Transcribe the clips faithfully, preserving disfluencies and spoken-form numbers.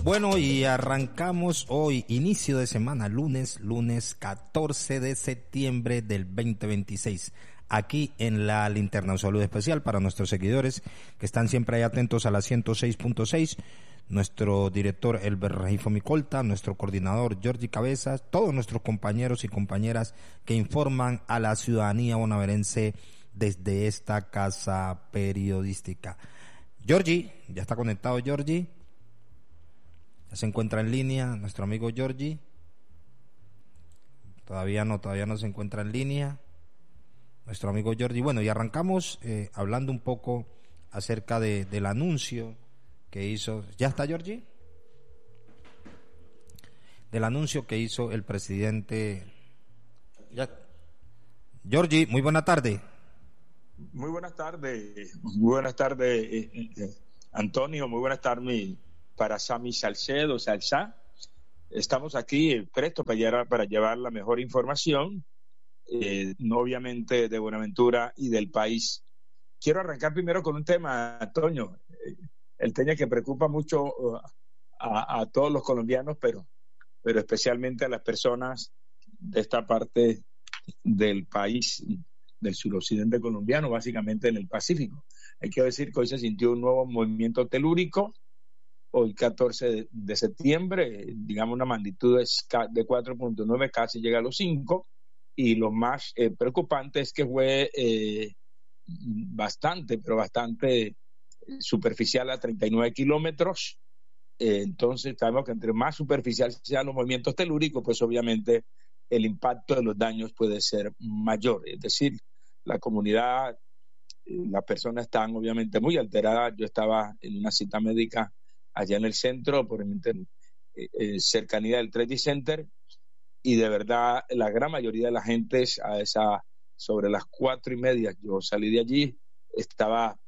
Bueno, y arrancamos hoy, inicio de semana, lunes, lunes catorce de septiembre del veinte veintiséis. Aquí en la Linterna, un saludo especial para nuestros seguidores que están siempre ahí atentos a la ciento seis punto seis. Nuestro director Elber Rajifo Micolta, nuestro coordinador Jordi Cabezas, todos nuestros compañeros y compañeras que informan a la ciudadanía bonaerense desde esta casa periodística. Jordi, ya está conectado Jordi, ya se encuentra en línea nuestro amigo Jordi, todavía no, todavía no se encuentra en línea nuestro amigo Jordi. Bueno, y arrancamos eh, hablando un poco acerca de, del anuncio que hizo, ¿ya está Jordi? Del anuncio que hizo el presidente. Ya. Jordi, muy buena tarde. Muy buenas tardes, muy buenas tardes eh, eh, Antonio, muy buenas tardes para Sami Salcedo, Salsa. Estamos aquí eh, prestos para llevar, para llevar la mejor información, eh, obviamente de Buenaventura y del país. Quiero arrancar primero con un tema, Antonio, eh, el tema que preocupa mucho uh, a, a todos los colombianos, pero, pero especialmente a las personas de esta parte del país, del suroccidente colombiano, básicamente en el Pacífico. Hay que decir que hoy se sintió un nuevo movimiento telúrico, hoy catorce de septiembre, digamos una magnitud de cuatro punto nueve, casi llega a los cinco, y lo más eh, preocupante es que fue eh, bastante, pero bastante superficial a treinta y nueve kilómetros. Eh, entonces sabemos que entre más superficial sean los movimientos telúricos, pues obviamente el impacto de los daños puede ser mayor. Es decir, la comunidad, las personas están obviamente muy alteradas. Yo estaba en una cita médica allá en el centro, por el, eh, cercanía del Trade Center, y de verdad la gran mayoría de la gente a esa, sobre las cuatro y media, yo salí de allí, estaba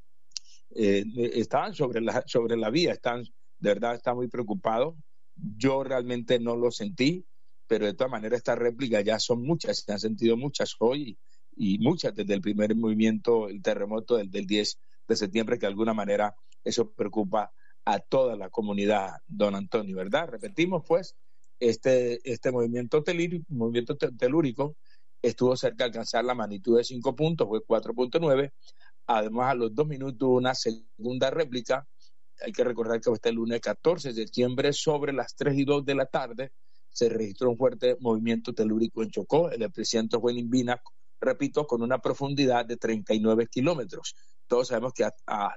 eh, estaban sobre la, sobre la vía, están, de verdad están muy preocupados. Yo realmente no lo sentí, pero de todas maneras estas réplicas ya son muchas, se han sentido muchas hoy y, y muchas desde el primer movimiento, el terremoto del, del diez de septiembre, que de alguna manera eso preocupa a toda la comunidad, don Antonio, ¿verdad? Repetimos pues, este, este movimiento, telírico, movimiento telúrico estuvo cerca de alcanzar la magnitud de cinco puntos, fue cuatro punto nueve. Además, a los dos minutos una segunda réplica. Hay que recordar que este lunes catorce de septiembre, sobre las tres y dos de la tarde, se registró un fuerte movimiento telúrico en Chocó. El presidente Juan Invina, repito, con una profundidad de treinta y nueve kilómetros. Todos sabemos que a, a,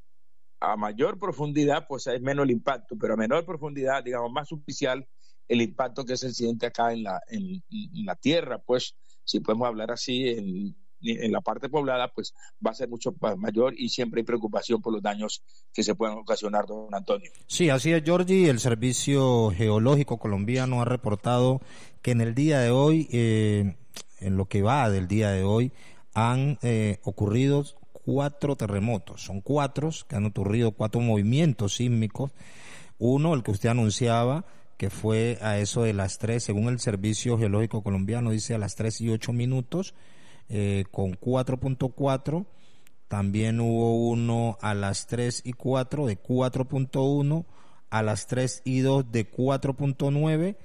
a mayor profundidad, pues es menos el impacto, pero a menor profundidad, digamos, más superficial, el impacto que se siente acá en la, en, en la tierra, pues, si podemos hablar así, en en la parte poblada, pues va a ser mucho mayor y siempre hay preocupación por los daños que se puedan ocasionar, don Antonio. Sí, así es, Jordi. El Servicio Geológico Colombiano ha reportado que en el día de hoy, eh, en lo que va del día de hoy, han eh, ocurrido cuatro terremotos. Son cuatro que han ocurrido, cuatro movimientos sísmicos. Uno, el que usted anunciaba, que fue a eso de las tres, según el Servicio Geológico Colombiano, dice a las tres y ocho minutos, Eh, con cuatro punto cuatro. También hubo uno a las tres y cuatro de cuatro punto uno, a las tres y dos de cuatro punto nueve,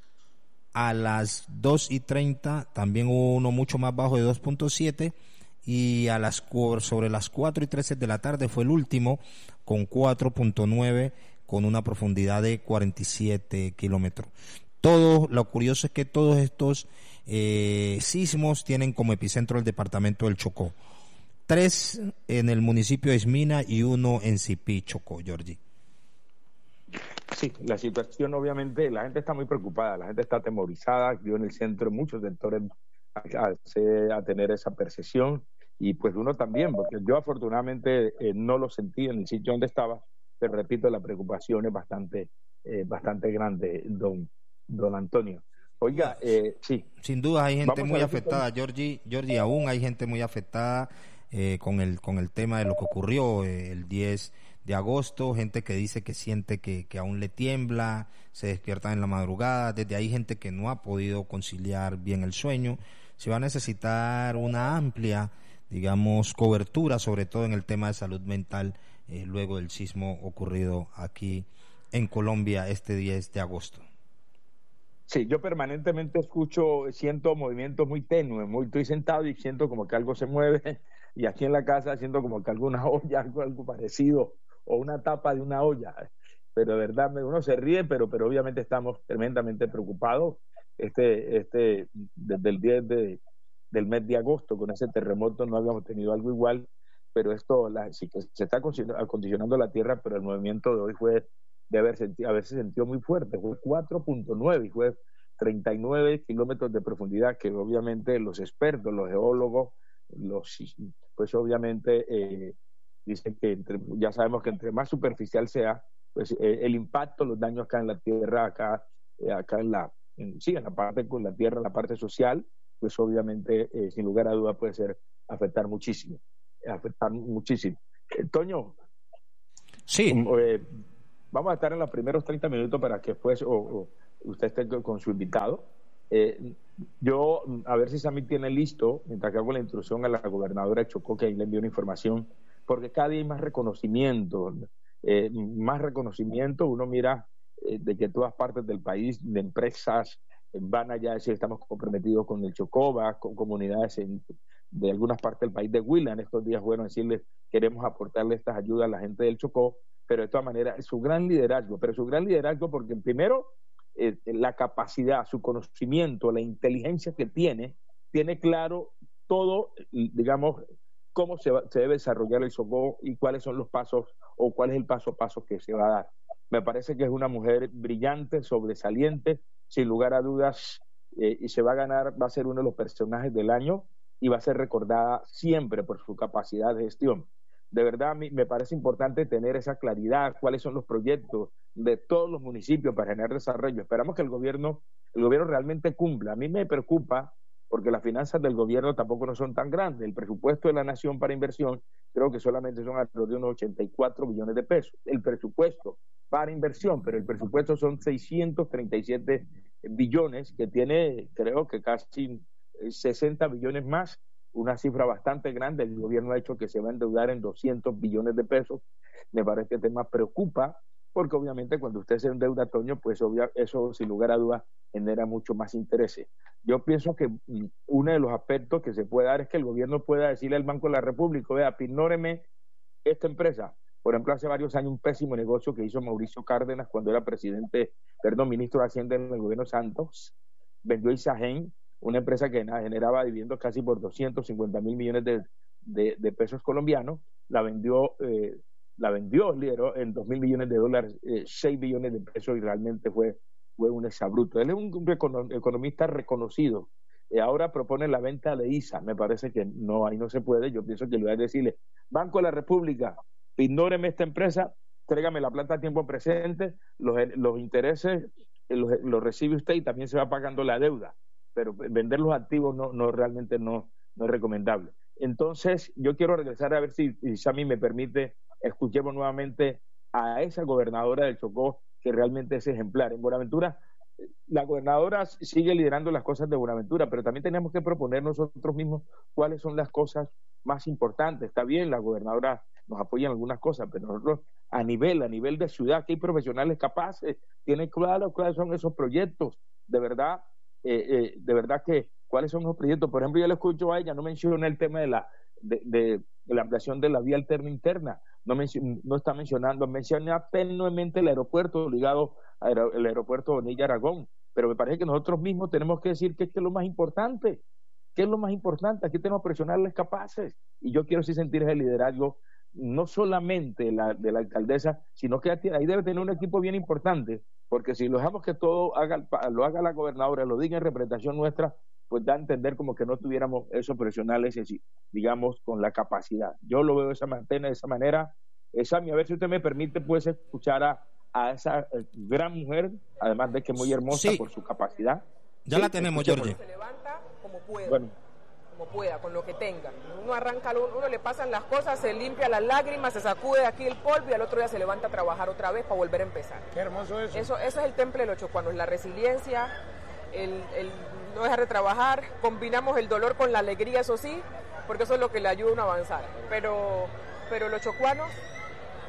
a las dos y treinta también hubo uno mucho más bajo de dos punto siete, y a las sobre las cuatro y trece de la tarde fue el último con cuatro punto nueve, con una profundidad de cuarenta y siete kilómetros. Todo lo curioso es que todos estos eh, sismos tienen como epicentro el departamento del Chocó. Tres en el municipio de Esmina y uno en Cipí, Chocó, Jordi. Sí, la situación obviamente, la gente está muy preocupada, la gente está atemorizada. Yo en el centro, muchos sectores a, a, a tener esa percepción, y pues uno también, porque yo afortunadamente eh, no lo sentí en el sitio donde estaba, pero repito, la preocupación es bastante, eh, bastante grande, don Don Antonio. Oiga, eh, sí. Sin duda hay gente muy afectada, Jordi, Jordi, aún hay gente muy afectada eh, con el con el tema de lo que ocurrió eh, el diez de agosto, gente que dice que siente que, que aún le tiembla, se despierta en la madrugada, desde ahí gente que no ha podido conciliar bien el sueño. Se va a necesitar una amplia, digamos, cobertura, sobre todo en el tema de salud mental, eh, luego del sismo ocurrido aquí en Colombia este diez de agosto? Sí, yo permanentemente escucho, siento movimientos muy tenues, muy, estoy sentado y siento como que algo se mueve, y aquí en la casa siento como que alguna olla, algo, algo parecido, o una tapa de una olla. Pero de verdad uno se ríe, pero, pero obviamente estamos tremendamente preocupados. Este, este, desde el diez de, del mes de agosto, con ese terremoto no habíamos tenido algo igual, pero esto la, sí que se está acondicionando la tierra, pero el movimiento de hoy fue de haber sentido, haberse sentido muy fuerte, fue cuatro punto nueve y fue treinta y nueve kilómetros de profundidad, que obviamente los expertos, los geólogos, los, pues obviamente eh, dicen que entre, ya sabemos que entre más superficial sea, pues eh, el impacto, los daños acá en la tierra, acá, eh, acá en la, en, sí, en la parte con la tierra, en la parte social, pues obviamente, eh, sin lugar a duda, puede ser afectar muchísimo, afectar muchísimo. Eh, Toño, sí. Eh, vamos a estar en los primeros treinta minutos para que después o, o usted esté con su invitado. Eh, yo, a ver si Sammy tiene listo, mientras que hago la introducción a la gobernadora de Chocó, que ahí le envío una información, porque cada día hay más reconocimiento, eh, más reconocimiento, uno mira eh, de que todas partes del país, de empresas, eh, van allá a decir estamos comprometidos con el Chocó, va, con comunidades en, de algunas partes del país de Huila, en estos días fueron a decirles queremos aportarle estas ayudas a la gente del Chocó, pero de todas maneras su gran liderazgo, pero su gran liderazgo porque primero eh, la capacidad, su conocimiento, la inteligencia que tiene, tiene claro todo, digamos, cómo se, va, se debe desarrollar el Chocó y cuáles son los pasos o cuál es el paso a paso que se va a dar. Me parece que es una mujer brillante, sobresaliente, sin lugar a dudas, eh, y se va a ganar, va a ser uno de los personajes del año y va a ser recordada siempre por su capacidad de gestión. De verdad, a mí me parece importante tener esa claridad, cuáles son los proyectos de todos los municipios para generar desarrollo. Esperamos que el gobierno, el gobierno realmente cumpla. A mí me preocupa porque las finanzas del gobierno tampoco no son tan grandes. El presupuesto de la nación para inversión creo que solamente son alrededor de unos ochenta y cuatro billones de pesos. El presupuesto para inversión, pero el presupuesto son seiscientos treinta y siete billones, que tiene creo que casi sesenta billones más, una cifra bastante grande. El gobierno ha hecho que se va a endeudar en doscientos billones de pesos. Me parece que el tema preocupa, porque obviamente cuando usted se endeuda, Toño, pues obvia, eso sin lugar a dudas genera mucho más intereses. Yo pienso que uno de los aspectos que se puede dar es que el gobierno pueda decirle al Banco de la República, vea, ignóreme esta empresa. Por ejemplo, hace varios años un pésimo negocio que hizo Mauricio Cárdenas cuando era presidente, perdón, ministro de Hacienda en el gobierno Santos, vendió Isagen, una empresa que generaba dividendos casi por doscientos cincuenta mil millones de, de, de pesos colombianos, la vendió, eh, la vendió, lideró en dos mil millones de dólares, eh, seis billones de pesos, y realmente fue, fue un exabruto. Él es un, un economista reconocido. Eh, ahora propone la venta de I S A. Me parece que no, ahí no se puede. Yo pienso que le voy a decirle, Banco de la República, ignóreme esta empresa, tráigame la plata a tiempo presente, los, los intereses los, los recibe usted y también se va pagando la deuda. Pero vender los activos no, no realmente no, no es recomendable. Entonces, yo quiero regresar a ver si, si Sammy me permite, escuchemos nuevamente a esa gobernadora del Chocó, que realmente es ejemplar. En Buenaventura, la gobernadora sigue liderando las cosas de Buenaventura, pero también tenemos que proponer nosotros mismos cuáles son las cosas más importantes. Está bien, la gobernadora nos apoya en algunas cosas, pero nosotros a nivel, a nivel de ciudad, que hay profesionales capaces, tienen claro cuáles son esos proyectos, de verdad. Eh, eh, de verdad que cuáles son los proyectos. Por ejemplo, yo le escucho a ella, no menciona el tema de la de, de, de la ampliación de la vía alterna interna, no, menciona, no está mencionando, menciona tenuemente el aeropuerto ligado al aeropuerto Bonilla Aragón, pero me parece que nosotros mismos tenemos que decir que es, que es lo más importante, que es lo más importante, aquí tenemos que presionarles capaces, y yo quiero sí sentir ese liderazgo, no solamente la, de la alcaldesa, sino que ahí debe tener un equipo bien importante, porque si lo dejamos que todo haga, lo haga la gobernadora, lo diga en representación nuestra, pues da a entender como que no tuviéramos esos profesionales, digamos, con la capacidad. Yo lo veo de esa manera, de esa manera. Eh, Sammy, a ver si usted me permite, pues, escuchar a, a esa gran mujer, además de que es muy hermosa sí. por su capacidad. Ya sí, la tenemos, Jorge. Se levanta como pueda. Bueno. como pueda, con lo que tenga. Uno arranca, uno le pasan las cosas, se limpia las lágrimas, se sacude aquí el polvo y al otro día se levanta a trabajar otra vez para volver a empezar. Qué hermoso eso. Eso, eso es el temple de los chocuanos, la resiliencia, el, el no dejar de trabajar, combinamos el dolor con la alegría, eso sí, porque eso es lo que le ayuda a uno a avanzar. Pero, pero los chocuanos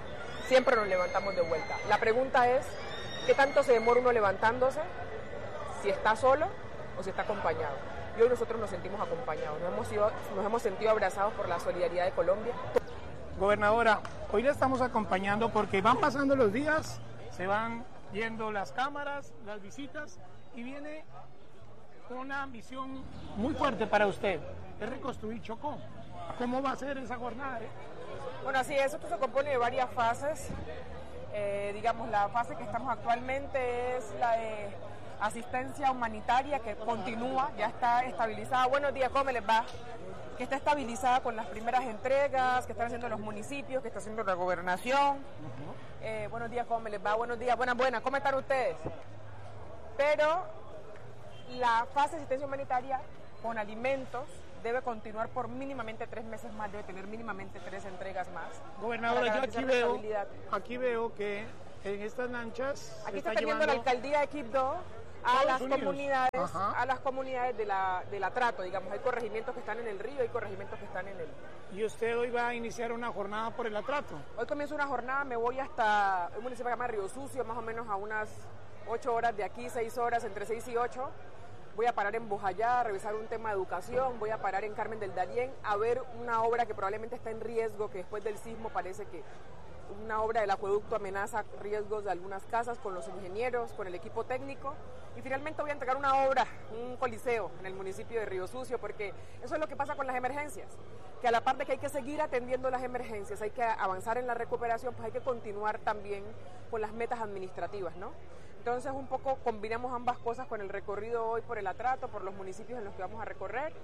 siempre nos levantamos de vuelta. La pregunta es, ¿qué tanto se demora uno levantándose? Si está solo o si está acompañado. Y hoy nosotros nos sentimos acompañados, nos hemos, sido, nos hemos sentido abrazados por la solidaridad de Colombia. Gobernadora, hoy la estamos acompañando porque van pasando los días, se van yendo las cámaras, las visitas, y viene una misión muy fuerte para usted, es reconstruir Chocó. ¿Cómo va a ser esa jornada? Eh? Bueno, así es, esto se compone de varias fases. Eh, digamos, la fase que estamos actualmente es la de asistencia humanitaria, que continúa, ya está estabilizada. Buenos días, ¿cómo les va? Que está estabilizada con las primeras entregas que están haciendo los municipios, que está haciendo la gobernación. Uh-huh. eh, buenos días, ¿cómo les va? Buenos días, buenas, buenas, ¿cómo están ustedes? Pero la fase de asistencia humanitaria con alimentos debe continuar por mínimamente tres meses más, debe tener mínimamente tres entregas más. Gobernadora, yo aquí veo, aquí veo que en estas lanchas aquí está, está teniendo llevando... la alcaldía de Quibdó a las Unidos. comunidades, Ajá. a las comunidades de la, del atrato, digamos, hay corregimientos que están en el río, hay corregimientos que están en el... ¿Y usted hoy va a iniciar una jornada por el atrato? Hoy comienzo una jornada, me voy hasta un municipio que se llama Río Sucio, más o menos a unas ocho horas de aquí, seis horas, entre seis y ocho. Voy a parar en Bojayá a revisar un tema de educación, voy a parar en Carmen del Darién a ver una obra que probablemente está en riesgo, que después del sismo parece que una obra del acueducto amenaza riesgos de algunas casas, con los ingenieros, con el equipo técnico. Y finalmente voy a entregar una obra, un coliseo en el municipio de Río Sucio, porque eso es lo que pasa con las emergencias, que a la par de que hay que seguir atendiendo las emergencias, hay que avanzar en la recuperación, pues hay que continuar también con las metas administrativas, ¿no? Entonces un poco combinamos ambas cosas con el recorrido hoy por el atrato, por los municipios en los que vamos a recorrer,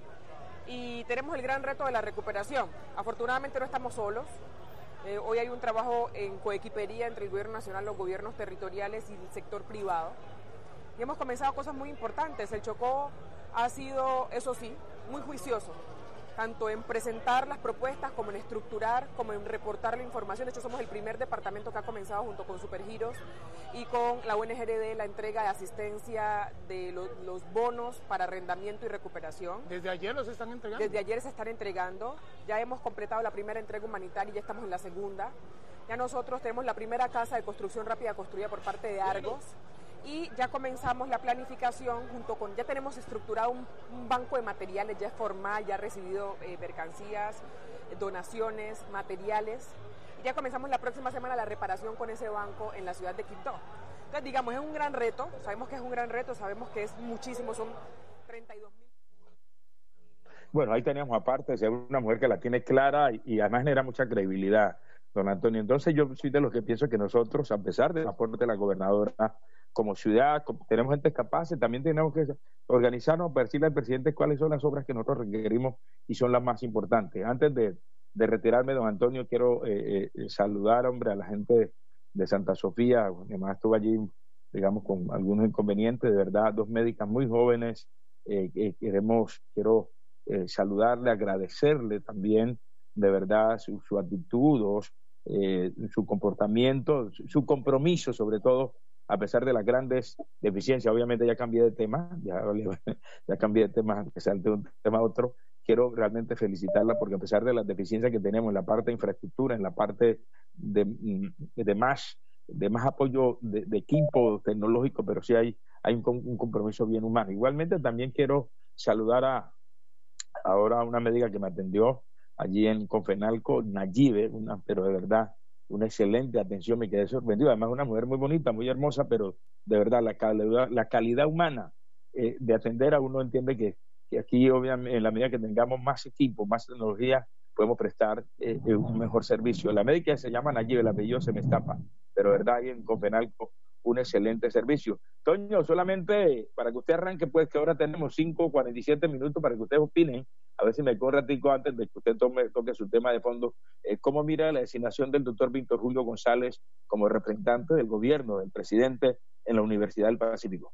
y tenemos el gran reto de la recuperación. Afortunadamente no estamos solos. Eh, hoy hay un trabajo en coequipería entre el gobierno nacional, los gobiernos territoriales y el sector privado. Y hemos comenzado cosas muy importantes. El Chocó ha sido, eso sí, muy juicioso, tanto en presentar las propuestas como en estructurar, como en reportar la información. De hecho, somos el primer departamento que ha comenzado junto con Supergiros y con la U N G R D la entrega de asistencia de lo, los bonos para arrendamiento y recuperación. ¿Desde ayer los están entregando? Desde ayer se están entregando. Ya hemos completado la primera entrega humanitaria y ya estamos en la segunda. Ya nosotros tenemos la primera casa de construcción rápida construida por parte de Argos. Y ya comenzamos la planificación junto con, ya tenemos estructurado un, un banco de materiales, ya es formal, ya ha recibido eh, mercancías, eh, donaciones, materiales. Y ya comenzamos la próxima semana la reparación con ese banco en la ciudad de Quibdó. Entonces, digamos, es un gran reto, sabemos que es un gran reto, sabemos que es muchísimo, son treinta y dos mil. Bueno, ahí teníamos aparte, es una mujer que la tiene clara y, y además genera mucha credibilidad, don Antonio. Entonces yo soy de los que pienso que nosotros, a pesar del aporte de la gobernadora, como ciudad, como tenemos gente capaz, también tenemos que organizarnos para decirle al presidente cuáles son las obras que nosotros requerimos y son las más importantes. Antes de, de retirarme, don Antonio, quiero eh, eh, saludar, hombre, a la gente de Santa Sofía. Además estuve allí, digamos, con algunos inconvenientes, de verdad, dos médicas muy jóvenes. Eh, eh, queremos, quiero eh, saludarle, agradecerle también, de verdad, su, su actitud, eh, su comportamiento, su, su compromiso, sobre todo, a pesar de las grandes deficiencias. Obviamente ya cambié de tema, ya, ya cambié de tema, que sea de un tema a otro. Quiero realmente felicitarla porque a pesar de las deficiencias que tenemos en la parte de infraestructura, en la parte de, de más de más apoyo de, de equipo tecnológico, pero sí hay, hay un, un compromiso bien humano. Igualmente también quiero saludar a ahora a una médica que me atendió allí en Confenalco, Nayibe, una, pero de verdad una excelente atención, me quedé sorprendido. Además, una mujer muy bonita, muy hermosa, pero de verdad la calidad, la calidad humana eh, de atender a uno entiende que, que aquí, obviamente, en la medida que tengamos más equipo, más tecnología, podemos prestar eh, un mejor servicio. La médica se llama Nayibe, el apellido se me escapa, pero de verdad, ahí en Confenalco, un excelente servicio. Toño, solamente para que usted arranque, pues que ahora tenemos cinco cuarenta y siete minutos para que ustedes opinen, a ver si me corre un ratico antes de que usted tome, toque su tema de fondo. Eh, ¿Cómo mira la designación del doctor Víctor Julio González como representante del gobierno, del presidente en la Universidad del Pacífico?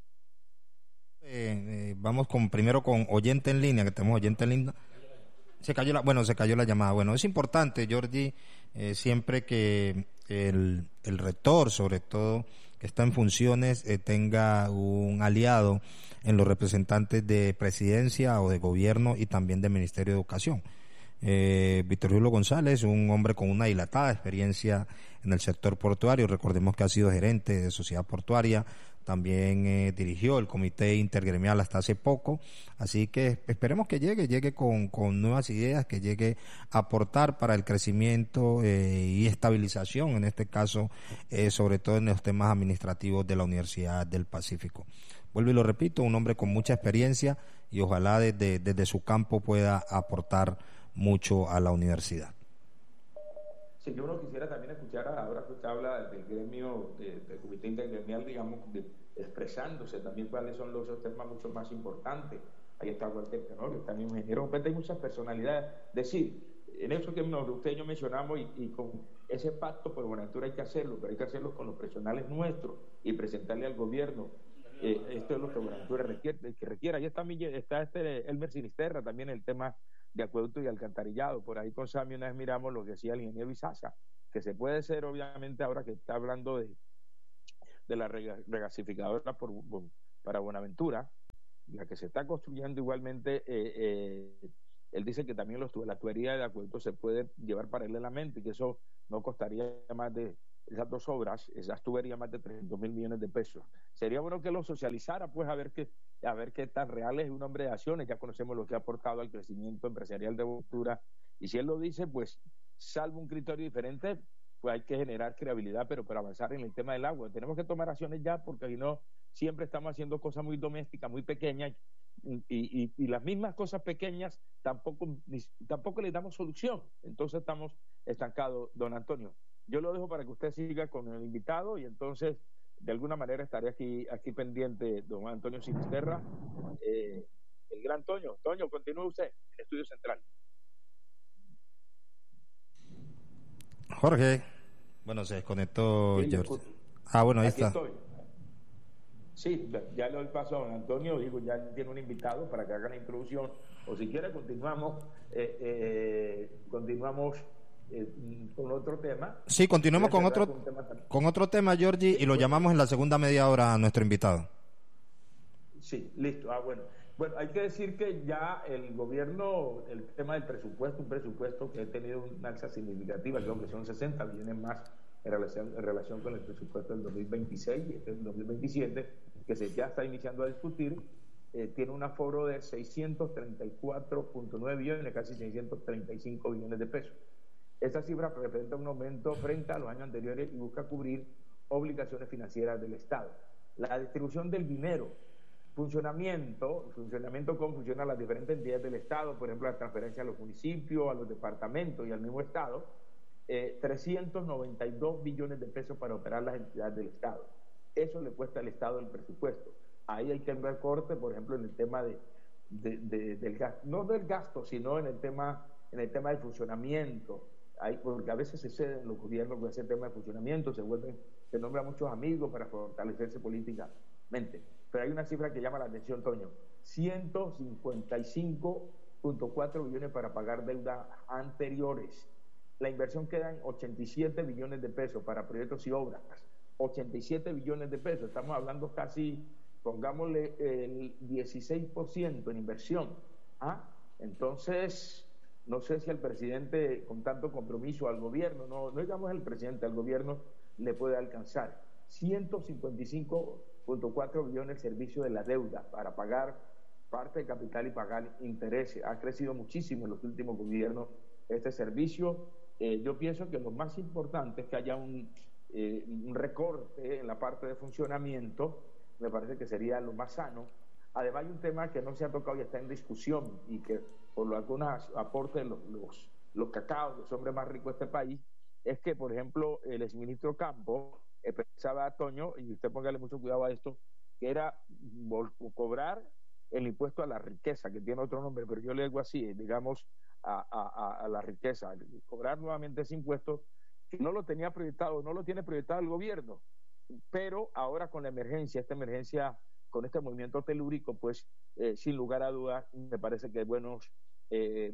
Eh, eh, vamos con primero con oyente en línea, que tenemos oyente en línea. Se cayó la, bueno, se cayó la llamada. Bueno, es importante, Jordi, eh, siempre que el, el rector, sobre todo, que está en funciones, eh, tenga un aliado en los representantes de presidencia o de gobierno y también del Ministerio de Educación. Eh, Víctor Julio González, un hombre con una dilatada experiencia en el sector portuario, recordemos que ha sido gerente de Sociedad Portuaria, también eh, dirigió el comité intergremial hasta hace poco, así que esperemos que llegue, llegue con, con nuevas ideas, que llegue a aportar para el crecimiento eh, y estabilización, en este caso, eh, sobre todo en los temas administrativos de la Universidad del Pacífico. Vuelvo y lo repito, un hombre con mucha experiencia y ojalá desde, desde su campo pueda aportar mucho a la universidad. Sí, yo no quisiera también escuchar ahora que usted habla del gremio, de, del comité intergremial, digamos, de, expresándose también cuáles son los temas mucho más importantes. Ahí está Walter Tenorio, está mi ingeniero, hay muchas personalidades. Decir, en eso que usted y yo mencionamos, y, y con ese pacto por Buenaventura hay que hacerlo, pero hay que hacerlo con los profesionales nuestros y presentarle al gobierno. Eh, esto es lo que Buenaventura requiere, que requiere. Ahí está, está este Elmer Sinisterra, también el tema de acueducto y alcantarillado. Por ahí con Sammy una vez miramos lo que decía el ingeniero Izaza, que se puede ser, obviamente, ahora que está hablando de, de la regasificadora por, por, para Buenaventura, la que se está construyendo igualmente, eh, eh, él dice que también los, la tubería de acueducto se puede llevar paralelamente y que eso no costaría más de esas dos obras, esas tuberías más de trescientos mil millones de pesos. Sería bueno que lo socializara, pues, a ver qué, a ver qué tan real es un hombre de acciones. Ya conocemos lo que ha aportado al crecimiento empresarial de Buenaventura, y si él lo dice, pues, salvo un criterio diferente, pues hay que generar creatividad, pero para avanzar en el tema del agua. Tenemos que tomar acciones ya, porque si no, siempre estamos haciendo cosas muy domésticas, muy pequeñas, y, y, y las mismas cosas pequeñas tampoco, ni, tampoco les damos solución. Entonces estamos estancados, don Antonio. Yo lo dejo para que usted siga con el invitado y entonces de alguna manera estaré aquí aquí pendiente, don Antonio Sinisterra, eh, el gran Toño. Toño, continúe usted en Estudio Central. Jorge, bueno, se desconectó Sí, George. Ah, bueno, ahí aquí está. Estoy. Sí, ya le doy paso a don Antonio, digo, ya tiene un invitado para que haga la introducción, o si quiere continuamos, eh, eh, continuamos eh, con otro tema. Sí, continuemos con otro, con, con otro tema, Georgie, sí, y lo bueno. llamamos en la segunda media hora a nuestro invitado. Sí, listo. Ah, bueno. Bueno, hay que decir que ya el gobierno, el tema del presupuesto, un presupuesto que ha tenido una alza significativa, creo que son sesenta billones más en relación, en relación con el presupuesto del dos mil veintiséis y este del dos mil veintisiete, que se ya está iniciando a discutir, eh, tiene un aforo de seiscientos treinta y cuatro punto nueve billones, casi seiscientos treinta y cinco billones de pesos. Esta cifra representa un aumento frente a los años anteriores y busca cubrir obligaciones financieras del Estado. La distribución del dinero, funcionamiento, funcionamiento cómo funcionan las diferentes entidades del Estado, por ejemplo, la transferencia a los municipios, a los departamentos y al mismo Estado, eh, trescientos noventa y dos billones de pesos para operar las entidades del Estado. Eso le cuesta al Estado el presupuesto. Ahí hay que ver corte, por ejemplo, en el tema de, de, de, del gasto, no del gasto, sino en el tema, en el tema del funcionamiento. Hay, porque a veces se ceden los gobiernos con ese tema de funcionamiento, se vuelven, se nombran muchos amigos para fortalecerse políticamente. Pero hay una cifra que llama la atención, Toño: ciento cincuenta y cinco punto cuatro billones para pagar deudas anteriores. La inversión queda en ochenta y siete billones de pesos para proyectos y obras. ochenta y siete billones de pesos, estamos hablando casi, pongámosle el dieciséis por ciento en inversión. ¿Ah? Entonces, no sé si al presidente, con tanto compromiso al gobierno, no, no digamos el presidente, al gobierno le puede alcanzar. ciento cincuenta y cinco punto cuatro billones el servicio de la deuda para pagar parte de capital y pagar intereses. Ha crecido muchísimo en los últimos gobiernos este servicio. Eh, yo pienso que lo más importante es que haya un, eh, un recorte en la parte de funcionamiento. Me parece que sería lo más sano. Además hay un tema que no se ha tocado y está en discusión, y que por lo algunos aportes los, los, los cacaos, los hombres más ricos de este país, es que, por ejemplo, el exministro Campo pensaba, Toño, y usted póngale mucho cuidado a esto, que era cobrar el impuesto a la riqueza, que tiene otro nombre, pero yo le digo así, digamos, a, a, a la riqueza, cobrar nuevamente ese impuesto, que no lo tenía proyectado, no lo tiene proyectado el gobierno, pero ahora con la emergencia, esta emergencia, con este movimiento telúrico, pues eh, sin lugar a dudas, me parece que es bueno eh,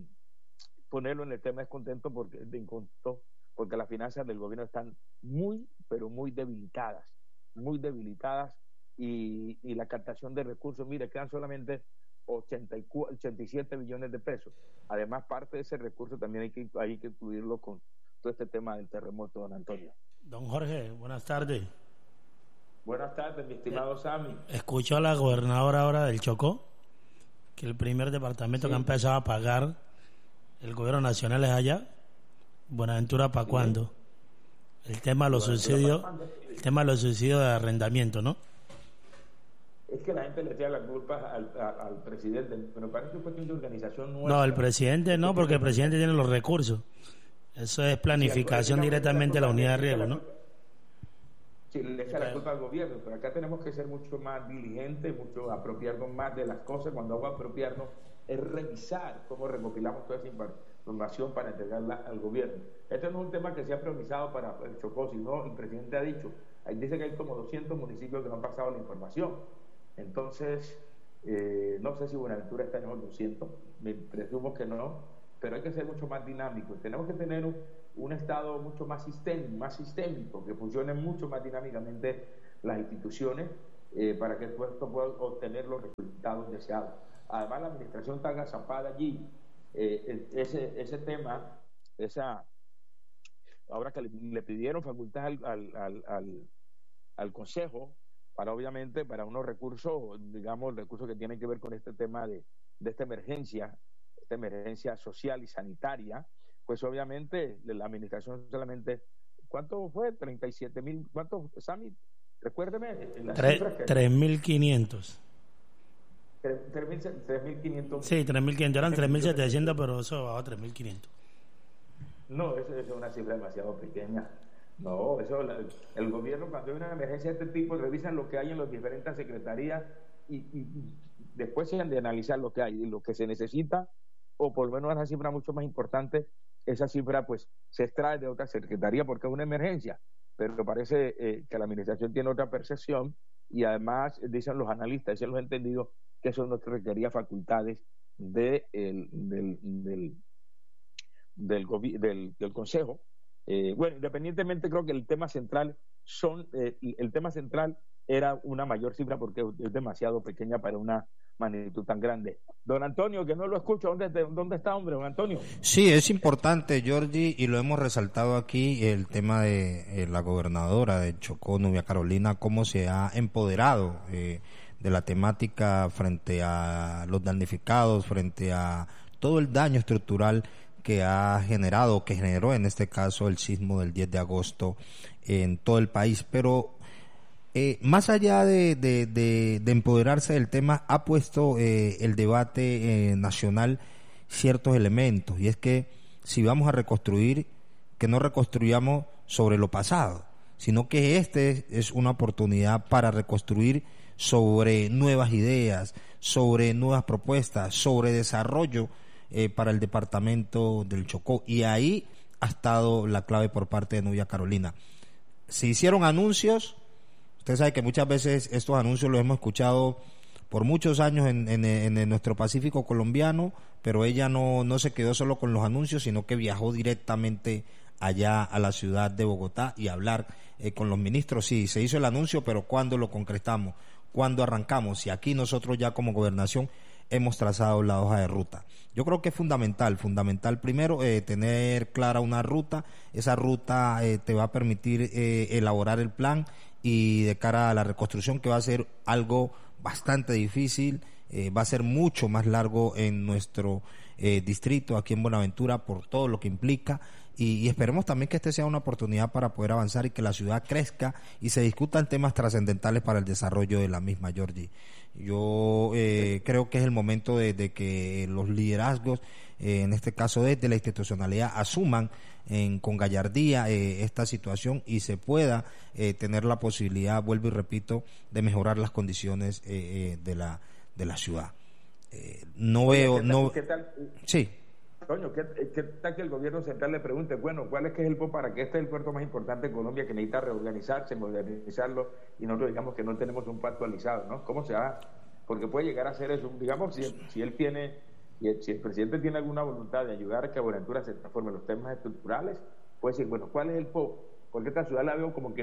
ponerlo en el tema de descontento, porque, de incontento, porque las finanzas del gobierno están muy, pero muy debilitadas, muy debilitadas, y, y la captación de recursos, mire, quedan solamente ochenta y cuatro, ochenta y siete billones de pesos. Además, parte de ese recurso también hay que, hay que incluirlo con todo este tema del terremoto, don Antonio. Don Jorge, buenas tardes. Buenas tardes, mi estimado eh, Sammy. Escucho a la gobernadora ahora del Chocó, que el primer departamento sí. que ha empezado a pagar el gobierno nacional es allá. Buenaventura, ¿para sí. cuándo? El tema de los subsidios, el tema de los subsidios de arrendamiento, ¿no? Es que la gente le echa la culpa al, al, al presidente, pero parece que es cuestión de organización nueva. No, el presidente no, porque el presidente tiene los recursos. Eso es planificación sí, directamente de la unidad de riesgo, ¿no? Sí, le echa la culpa al gobierno, pero acá tenemos que ser mucho más diligentes, mucho apropiarnos más de las cosas. Cuando hago apropiarnos es revisar cómo recopilamos toda esa información para entregarla al gobierno. Este no es un tema que se ha priorizado para el Chocó, sino el presidente ha dicho, dice que hay como doscientos municipios que no han pasado la información. Entonces, eh, no sé si Buenaventura está en los doscientos, me presumo que no, pero hay que ser mucho más dinámicos. Tenemos que tener un, un Estado mucho más sistémico, más sistémico, que funcione mucho más dinámicamente las instituciones eh, para que esto pueda obtener los resultados deseados. Además, la administración está agazapada allí. Eh, ese, ese tema, esa ahora que le, le pidieron facultad al, al, al, al, al Consejo, para obviamente para unos recursos, digamos, recursos que tienen que ver con este tema de, de esta emergencia, esta emergencia social y sanitaria, pues obviamente la administración solamente, ¿cuánto fue? treinta y siete mil, ¿cuánto, Sammy? Recuérdeme. tres mil quinientos. tres mil quinientos. Sí, tres mil quinientos, eran tres mil setecientos, pero eso bajó a tres mil quinientos. No, eso, eso es una cifra demasiado pequeña. No, eso la, el gobierno cuando hay una emergencia de este tipo revisan lo que hay en las diferentes secretarías y, y, y después se han de analizar lo que hay y lo que se necesita, o por lo menos una cifra mucho más importante, esa cifra pues se extrae de otra secretaría porque es una emergencia, pero parece eh, que la administración tiene otra percepción y además dicen los analistas, dicen los entendidos que eso no requería facultades de el, del, del, del, del, del, del Consejo. Eh, bueno, independientemente creo que el tema central son eh, el tema central era una mayor cifra porque es demasiado pequeña para una magnitud tan grande. Don Antonio, que no lo escucho, ¿dónde, dónde está, hombre, don Antonio? Sí, es importante, Georgie, y lo hemos resaltado aquí, el tema de eh, la gobernadora de Chocó, Nubia Carolina, cómo se ha empoderado eh, de la temática frente a los damnificados, frente a todo el daño estructural que ha generado, que generó en este caso el sismo del diez de agosto en todo el país. Pero eh, más allá de, de, de, de empoderarse del tema, ha puesto eh, el debate eh, nacional ciertos elementos, y es que si vamos a reconstruir, que no reconstruyamos sobre lo pasado, sino que este es una oportunidad para reconstruir sobre nuevas ideas, sobre nuevas propuestas, sobre desarrollo Eh, para el departamento del Chocó, y ahí ha estado la clave por parte de Nubia Carolina. Se hicieron anuncios, usted sabe que muchas veces estos anuncios los hemos escuchado por muchos años en, en, en nuestro Pacífico colombiano, pero ella no, no se quedó solo con los anuncios, sino que viajó directamente allá a la ciudad de Bogotá y a hablar eh, con los ministros. Sí, se hizo el anuncio, pero ¿cuándo lo concretamos? ¿Cuándo arrancamos? Y aquí nosotros ya como gobernación hemos trazado la hoja de ruta. Yo creo que es fundamental, fundamental primero eh, tener clara una ruta. Esa ruta eh, te va a permitir eh, elaborar el plan, y de cara a la reconstrucción, que va a ser algo bastante difícil, eh, va a ser mucho más largo en nuestro eh, distrito, aquí en Buenaventura, por todo lo que implica, y, y esperemos también que este sea una oportunidad para poder avanzar y que la ciudad crezca y se discutan temas trascendentales para el desarrollo de la misma, Georgie. Yo eh, creo que es el momento de, de que los liderazgos, eh, en este caso desde la institucionalidad, asuman en, con gallardía eh, esta situación y se pueda eh, tener la posibilidad, vuelvo y repito, de mejorar las condiciones eh, eh, de la de la ciudad. Eh, no Oye, veo, ¿qué tal, no. ¿qué tal? Sí. Coño, ¿qué, ¿qué tal que el gobierno central le pregunte, bueno, cuál es que es el para que este es el puerto más importante de Colombia, que necesita reorganizarse, modernizarlo, y nosotros digamos que no tenemos un pacto actualizado, ¿no? ¿Cómo se hace? Porque puede llegar a ser eso, digamos, si, si él tiene, si el presidente tiene alguna voluntad de ayudar a que Buenaventura se transforme en los temas estructurales, puede decir, bueno, ¿cuál es el P O? Porque esta ciudad la veo como que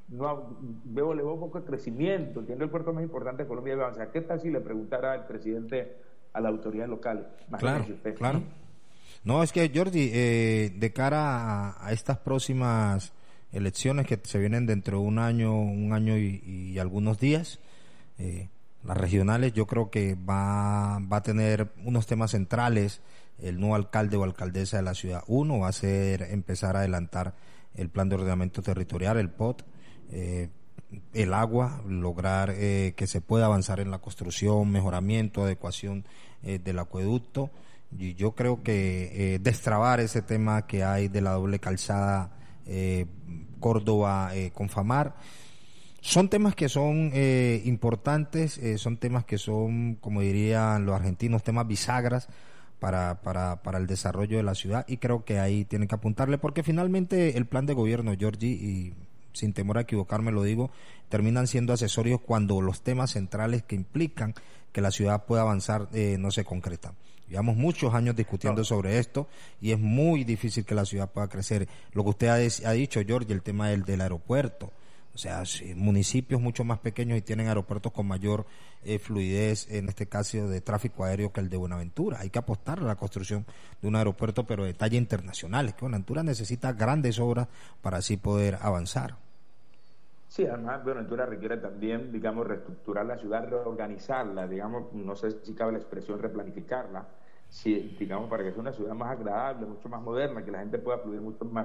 no ha, veo, le veo poco crecimiento, siendo el puerto más importante de Colombia. O sea, ¿qué tal si le preguntara al presidente a la autoridad local? Claro, usted. claro. No, es que, Jordi, eh, de cara a, a estas próximas elecciones que se vienen dentro de un año, un año y, y algunos días, eh, las regionales, yo creo que va, va a tener unos temas centrales el nuevo alcalde o alcaldesa de la ciudad. Uno va a ser empezar a adelantar el plan de ordenamiento territorial, el P O T, eh, el agua, lograr eh, que se pueda avanzar en la construcción, mejoramiento, adecuación eh, del acueducto. Y yo creo que eh, destrabar ese tema que hay de la doble calzada eh, Córdoba eh, con Famar. Son temas que son eh, importantes, eh, son temas que son, como dirían los argentinos, temas bisagras para, para, para el desarrollo de la ciudad, y creo que ahí tienen que apuntarle, porque finalmente el plan de gobierno, Georgie, y sin temor a equivocarme lo digo, terminan siendo accesorios cuando los temas centrales que implican que la ciudad pueda avanzar eh, no se concretan. Llevamos muchos años discutiendo no. sobre esto y es muy difícil que la ciudad pueda crecer. Lo que usted ha, ha dicho, Georgie, el tema del, del aeropuerto. O sea, si municipios mucho más pequeños y tienen aeropuertos con mayor eh, fluidez, en este caso de tráfico aéreo, que el de Buenaventura. Hay que apostar a la construcción de un aeropuerto, pero de talla internacional. Es que Buenaventura necesita grandes obras para así poder avanzar. Sí, además Buenaventura requiere también, digamos, reestructurar la ciudad, reorganizarla, digamos, no sé si cabe la expresión replanificarla, si, digamos, para que sea una ciudad más agradable, mucho más moderna, que la gente pueda fluir mucho más